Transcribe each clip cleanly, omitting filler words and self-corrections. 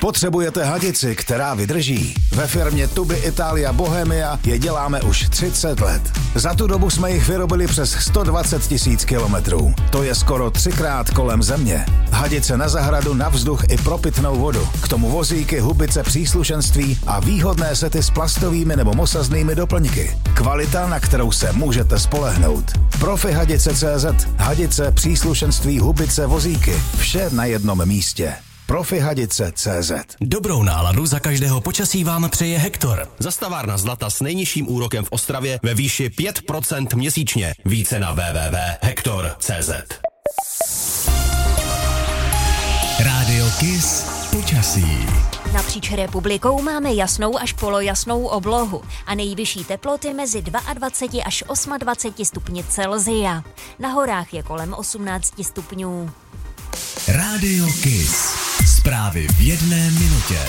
Potřebujete hadici, která vydrží? Ve firmě Tuby Italia Bohemia je děláme už 30 let. Za tu dobu jsme jich vyrobili přes 120 000 kilometrů. To je skoro 3krát kolem země. Hadice na zahradu, na vzduch i pro pitnou vodu. K tomu vozíky, hubice, příslušenství a výhodné sety s plastovými nebo mosaznými doplňky. Kvalita, na kterou se můžete spolehnout. Profihadice.cz. Hadice, příslušenství, hubice, vozíky. Vše na jednom místě. Profihadice.cz. Dobrou náladu za každého počasí vám přeje Hektor. Zastavárna zlata s nejnižším úrokem v Ostravě ve výši 5% měsíčně. Více na www.hektor.cz. Rádio Kiss počasí. Napříč republikou máme jasnou až polojasnou oblohu a nejvyšší teploty mezi 22 až 28 stupni Celsia. Na horách je kolem 18 stupňů. Rádio Kiss. Zprávy v 1 minutě.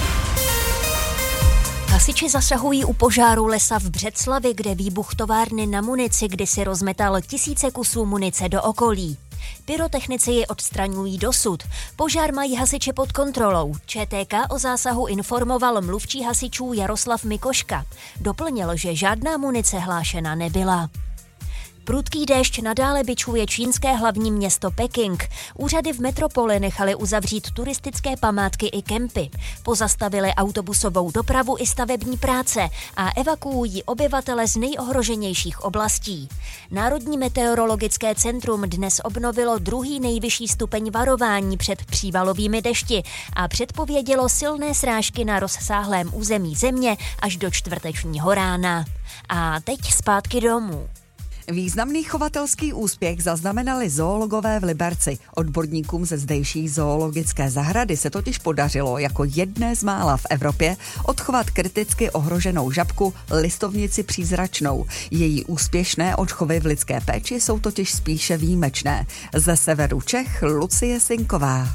Hasiči zasahují u požáru lesa v Břeclavi, kde výbuch továrny na munici kdysi rozmetal tisíce kusů munice do okolí. Pyrotechnici ji odstraňují dosud. Požár mají hasiči pod kontrolou. ČTK o zásahu informoval mluvčí hasičů Jaroslav Mikoška. Doplnil, že žádná munice hlášena nebyla. Prudký déšť nadále bičuje čínské hlavní město Peking. Úřady v metropoli nechaly uzavřít turistické památky i kempy. Pozastavili autobusovou dopravu i stavební práce a evakuují obyvatele z nejohroženějších oblastí. Národní meteorologické centrum dnes obnovilo druhý nejvyšší stupeň varování před přívalovými dešti a předpovědělo silné srážky na rozsáhlém území země až do čtvrtečního rána. A teď zpátky domů. Významný chovatelský úspěch zaznamenali zoologové v Liberci. Odborníkům ze zdejší zoologické zahrady se totiž podařilo jako jedné z mála v Evropě odchovat kriticky ohroženou žabku listovnici přízračnou. Její úspěšné odchovy v lidské péči jsou totiž spíše výjimečné. Ze severu Čech Lucie Sinková.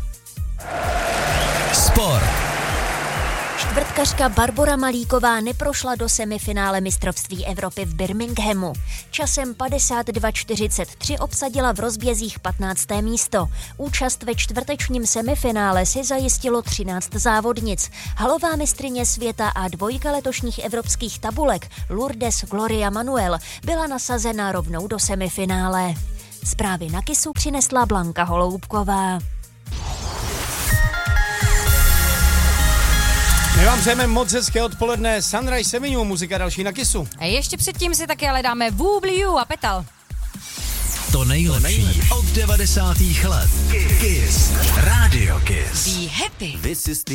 Sport. Čtvrtkařka Barbora Malíková neprošla do semifinále mistrovství Evropy v Birminghamu. Časem 52:43 obsadila v rozbězích 15. místo. Účast ve čtvrtečním semifinále si zajistilo 13 závodnic. Halová mistryně světa a dvojka letošních evropských tabulek Lourdes Gloria Manuel byla nasazena rovnou do semifinále. Zprávy na Kissu přinesla Blanka Holoubková. My vám přejeme moc hezké odpoledne. Sunrise Avenue, muzika další na Kissu. A ještě předtím si také ale dáme Woobliu a Petal. To nejlepší od 90. let. Kiss. Rádio Kiss. Be happy. This is